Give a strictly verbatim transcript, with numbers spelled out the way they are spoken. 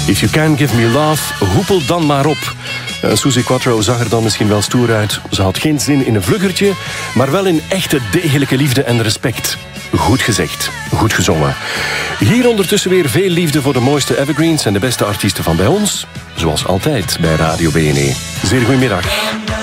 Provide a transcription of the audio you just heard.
If you can give me love, hoepel dan maar op. Uh, Suzi Quatro zag er dan misschien wel stoer uit. Ze had geen zin in een vluggertje, maar wel in echte degelijke liefde en respect. Goed gezegd, goed gezongen. Hier ondertussen weer veel liefde voor de mooiste evergreens en de beste artiesten van bij ons. Zoals altijd bij Radio B N E. Zeer goedemiddag.